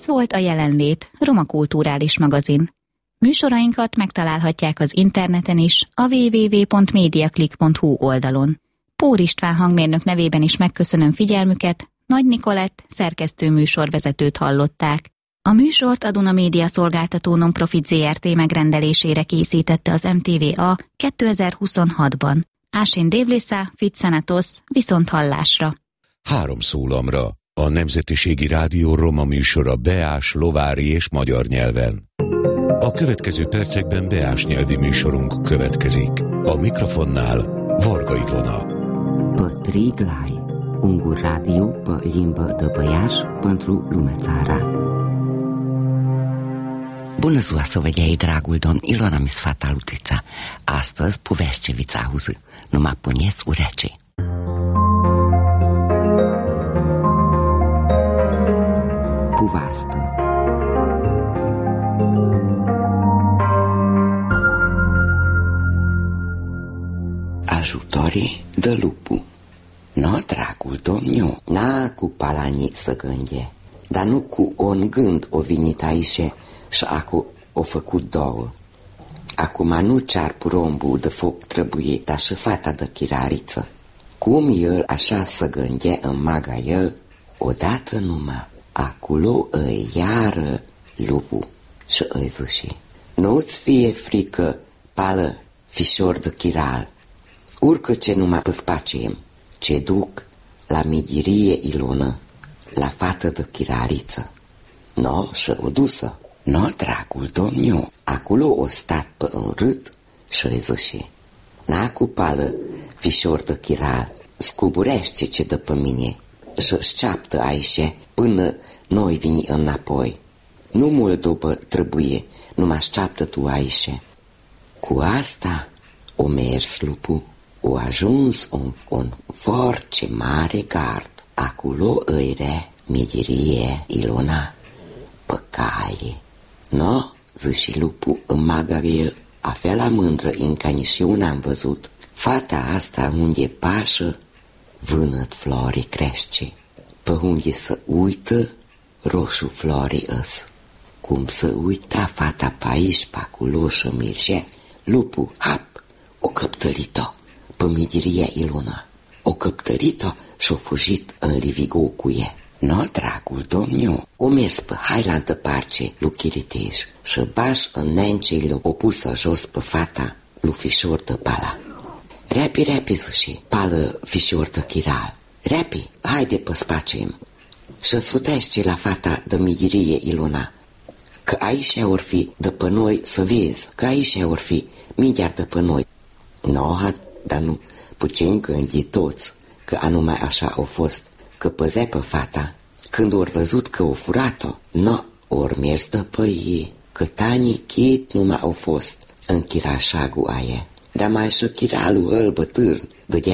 Ez volt a Jelenlét, Roma Kulturális Magazin. Műsorainkat megtalálhatják az interneten is, a www.mediaclick.hu oldalon. Pór István hangmérnök nevében is megköszönöm figyelmüket, Nagy Nikolett szerkesztő műsorvezetőt hallották. A műsort a Duna Média Szolgáltató Nonprofit Zrt. Megrendelésére készítette az MTVA 2026-ban. Ásin Dévlészá, Fitzenatos, viszont hallásra. 3 szólamra. A Nemzetiségi Rádió roma műsora beás, lovári és magyar nyelven. A következő percekben beás nyelvi műsorunk következik. A mikrofonnál Varga Ilona. Pătriglai, un radio pe limbă de băiaș pentru lumea țara. Bună ziua, sovediei, dragul domn, Ilona mi sfata lutița. Astăzi, povești auzi, numai puneți urecei. Povastă. Ajutorii de lupu. No, dragul domniu, n-a cu palanii să gânde, dar nu cu un gând o venit aici și acu o făcut două. Acum nu cear porumbul de foc trebuie, dar și fata de chirariță. Cum el așa să gânde în maga el, odată numai, acolo îi iară lupul și îi zice: nu-ți fie frică, pală, fișor de chiral, urcă ce numai pe spaciem, ce duc la migirie Ilona, la fată de chirariță. No, și o dusă. No, dragul domniu, acolo o stat pe un râd și îi zice: n-a cu pală, fișor de chiral, scuburește ce dă pe mine și șceaptă aici până noi vini înapoi. Nu mult după trebuie, numai șceaptă tu aici. Cu asta o mers lupul, o ajuns un foarte mare gard. Acolo îi re migirie Ilona pe cale. No, zice lupul în magarel, avea la mândră încă nici eu n-am văzut. Fata asta unde pașă, vânăt flori crește. Pe unde să uită, roșu flori îs. Cum să uita fata pe aici, pe acolo și mirșe, lupul, hap, o căptălit-o pe migiria Ilona. O căptălit-o și-o fugit în livigou cu ea. No, dragul domniu, o mers pe hailantă parce lui Chiriteș și baș în nenceile o pusă jos pe fata lui fișor de pala. Repi, repi, zice, pală fișor de chiral. Repi, haide pe spacem și sfutește la fata de migirie Ilona, că aici or fi de pe noi să vezi, că aici or fi midiar de pe noi. No, dar nu putem gândi toți că anume așa au fost, că păzea pe fata. Când ori văzut că o furat-o, no, ori mers de pe ei, că tanii chit numai au fost în chirașagul aia. Dar mai și chiralul ăl bătârn dădea